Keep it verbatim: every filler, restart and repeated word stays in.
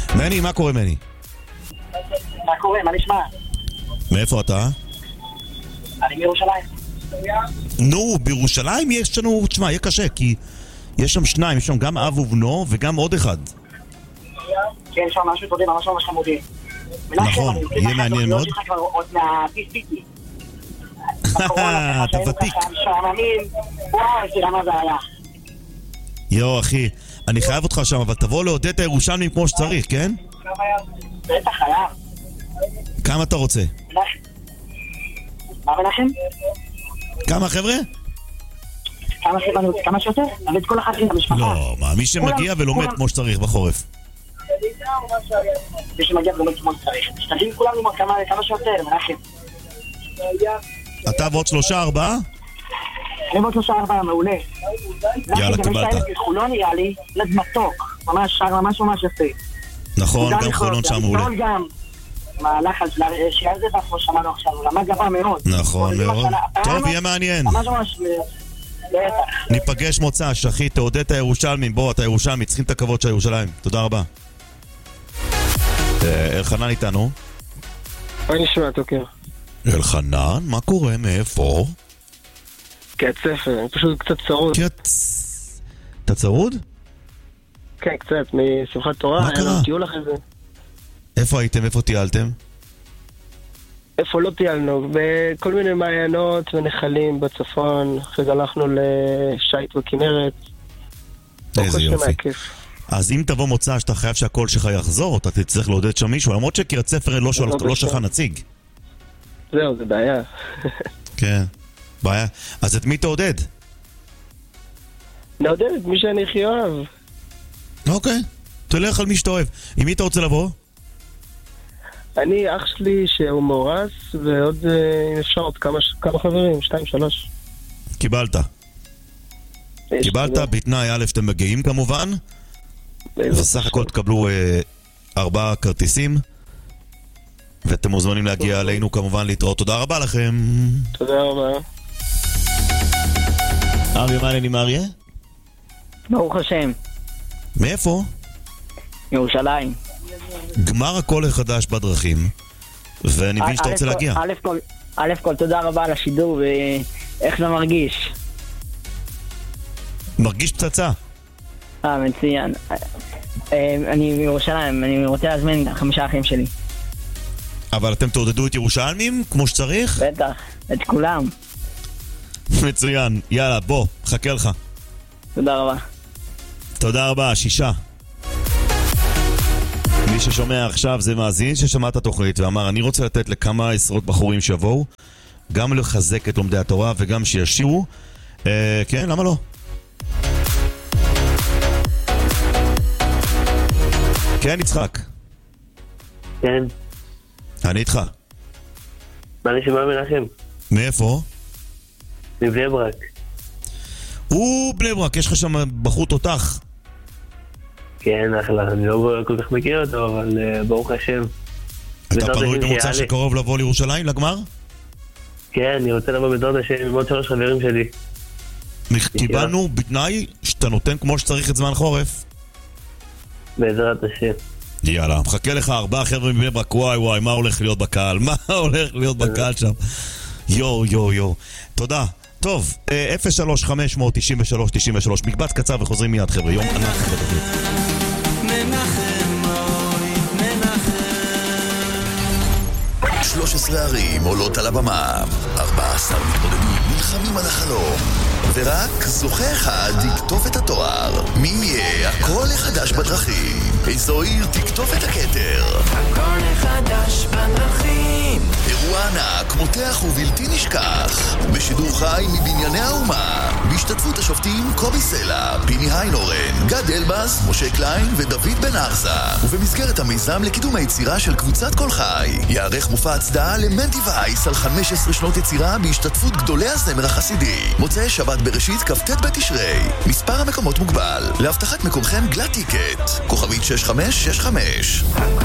מני, מה קורה מני? מה קורה? מה נשמע? מאיפה אתה? אני מירושלים. נו, בירושלים יש לנו, תשמע, יהיה קשה, כי יש שם שניים, יש שם גם אב ובנו וגם עוד אחד. כן, שם משהו תודה, ממש ממש חמודי. נכון, יהיה מעניין מאוד. יש לך כבר עוד מהפיסטיקי. אתה ותיק. וואו, איזה רמה זה היה. יו, אחי, אני חייב אותך שם, אבל תבוא לעודד את הירושלמים כמו שצריך, כן? בטח, חייב. כמה אתה רוצה? מה מנחם? כמה חבר'ה? כמה חבר'ה אני רוצה? כמה שיותר? אבל את כל אחד עם המשפחה. לא, מה, מי שמגיע ולומד כמו שצריך בחורף. מי שמגיע ולומד כמו שצריך. שתבין כולנו כמה שיותר, מנחם. אתה ועוד שלושה, ארבעה? אני ועוד שלושה, ארבעה, מעולה. יאללה, קיבלת. חולון נראה לי, לד מתוק. ממש, ממש ממש יפה. נכון, גם חולון שם מעולה. מהלך על שיער זה כמו שמענו עכשיו, הוא למד גבוה מאוד. נכון מאוד. טוב, יהיה מעניין. ממש ממש ניפגש מוצא, שחי, תעודד את הירושלמים. בוא, אתה ירושלמי, צריכים את הכבוד של הירושלים. תודה רבה. אלחנן איתנו. מה נשמע, תוקר? אלחנן, מה קורה? מאיפה? קצת ספר, אני פשוט קצת צרוד. אתה צרוד? כן, קצת, משמחת תורה. מה קרה? טיול אחרי זה. איפה הייתם? איפה טיילתם? איפה לא טיילנו? בכל מיני מעיינות ונחלים בצפון. אחרי זה הלכנו לשייט וכנרת. איזה יופי. אז אם תבוא מוצא שאתה חייב שהקול שלך יחזור, אתה תצטרך לעודד שם מישהו, למרות שקריית ספר לא שלך נציג. זהו, זה בעיה. כן, בעיה. אז את מי תעודד? נעודד את מי שאני הכי אוהב. אוקיי, תלך על מי שאתה אוהב. עם מי אתה רוצה לבוא? אני, אח שלי שהוא מאורס, ועוד, אם אפשר, עוד כמה, כמה חברים, שתיים, שלוש. קיבלת. קיבלת, בתנאי א' שאתם מגיעים כמובן, וסך הכל תקבלו אה, ארבעה כרטיסים, ואתם מוזמנים להגיע עלינו כמובן להתראות. תודה רבה לכם. תודה רבה. אריה, מה העניינים אריה? ברוך השם. מאיפה? ירושלים. גמר הכל החדש בדרכים, ואני מבין שאתה רוצה להגיע. א' כל, א' כל, תודה רבה על השידור, ואיך זה מרגיש? מרגיש פצצה. אה, מצוין. אני מירושלים, אני רוצה להזמין חמישה אחים שלי. אבל אתם תעודדו את ירושלמים כמו שצריך? בטח, את כולם. מצוין, יאללה, בוא, חכה לך. תודה רבה. תודה רבה, שישה. מי ששומע עכשיו זה מאזין ששמע את התוכנית ואמר, אני רוצה לתת לכמה עשרות בחורים שיבואו, גם לחזק את לומדי התורה וגם שישירו. אה, כן, למה לא? כן, יצחק. כן. אני איתך. מה נשמע מנחם? מאיפה? מבני ברק. הוא בני ברק, יש לך שם בחור תותח. כן, אחלה, אני לא כל כך מכיר אותו, אבל uh, ברוך השם. אתה פנוי במוצא שקרוב לבוא לירושלים, לגמר? כן, אני רוצה לבוא בעזרת השם עם עוד שלוש חברים שלי. קיבלנו בתנאי שאתה נותן כמו שצריך את זמן חורף. בעזרת השם. יאללה, מחכה לך ארבעה חבר'ה מבני ברק. וואי וואי, מה הולך להיות בקהל? מה הולך להיות בקהל שם? יו יו יו. תודה. טוב, אפס שלוש חמש תשע שלוש תשע שלוש, מקבץ קצר וחוזרים מיד חבר'ה, יום ענק בתוכנית. מנחם אוי, מנחם. שלוש עשרה ערים עולות על הבמה, ארבעה עשר מתמודדים נלחמים על החלום, ורק זוכה אחד יקטוף את התואר. מי יהיה הקול החדש בדרכים? איזו עיר תקטוף את הכתר? הקול החדש בדרכים. אירוע ענק, מותח ובלתי נשכח, בשידור חי מבנייני האומה, בהשתתפות השופטים קובי סלע, פיני היינורן, גד אלבאס, משה קליין ודוד בן ארזה. ובמסגרת המיזם לקידום היצירה של קבוצת כל חי, יערך מופע הצדעה למנטי וייס על חמש עשרה שנות יצירה בהשתתפות גדולי הזמר החסידי. מוצאי שבת בראשית כ"ט בתשרי. מספר המקומות מוגבל. להבטחת מקומכם גלת טיקט. כוכבית שש חמש שש חמש.